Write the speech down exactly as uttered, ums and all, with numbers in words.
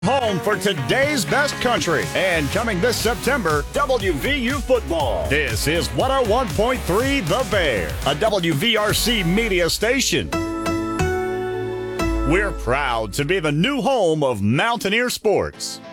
Home for today's best country. And coming this September, W V U football. This is one oh one point three The Bear, a W V R C media station. We're proud to be the new home of Mountaineer sports.